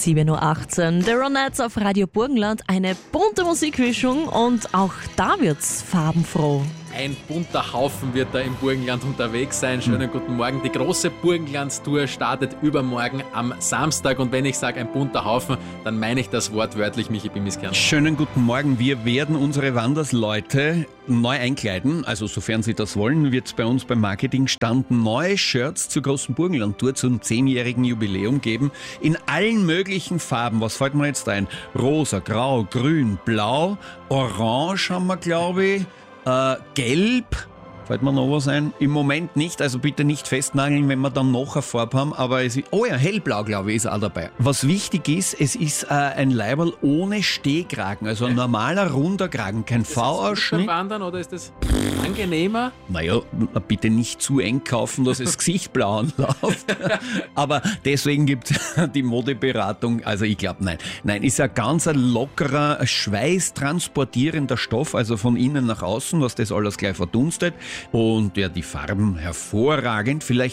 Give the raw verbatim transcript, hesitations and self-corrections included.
sieben Uhr achtzehn. The Ronettes auf Radio Burgenland. Eine bunte Musikmischung und auch da wird's farbenfroh. Ein bunter Haufen wird da im Burgenland unterwegs sein. Schönen guten Morgen. Die große Burgenlandstour startet übermorgen am Samstag. Und wenn ich sage ein bunter Haufen, dann meine ich das wortwörtlich, Michi Bimiskern. Schönen guten Morgen. Wir werden unsere Wandersleute neu einkleiden. Also sofern sie das wollen, wird es bei uns beim Marketingstand neue Shirts zur großen Burgenland-Tour zum zehnjährigen Jubiläum geben. In allen möglichen Farben. Was fällt mir jetzt ein? Rosa, grau, grün, blau, orange haben wir, glaube ich. Äh, gelb, fällt mir noch was ein? Im Moment nicht, also bitte nicht festnageln, wenn wir dann noch eine Farbe haben, aber es ist, oh ja, hellblau, glaube ich, ist auch dabei. Was wichtig ist, es ist äh, ein Leiberl ohne Stehkragen, also ein normaler, runder Kragen, kein V-Ausschnitt. Ist das Wandern oder ist das angenehmer? Naja, bitte nicht zu eng kaufen, dass das Gesicht blau anläuft. Aber deswegen gibt es die Modeberatung, also ich glaube, nein. Nein, ist ein ganz ein lockerer, schweißtransportierender Stoff, also von innen nach außen, was das alles gleich verdunstet. Und ja, die Farben hervorragend. Vielleicht